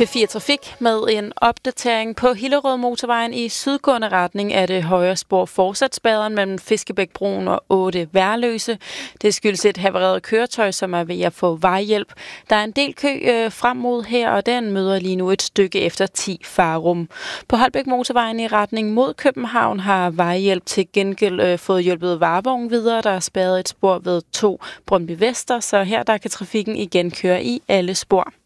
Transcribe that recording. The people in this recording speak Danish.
P4 Trafik med en opdatering på Hillerød Motorvejen i sydgående retning af det højre spor fortsat spærret mellem Fiskebækbroen og 8 Værløse. Det skyldes et havareret køretøj, som er ved at få vejhjælp. Der er en del kø frem mod her, og den møder lige nu et stykke efter 10 Farum. På Holbæk Motorvejen i retning mod København har vejhjælp til gengæld fået hjulpet varevognen videre. Der er spærret et spor ved 2 Brøndby Vester, så her der kan trafikken igen køre i alle spor.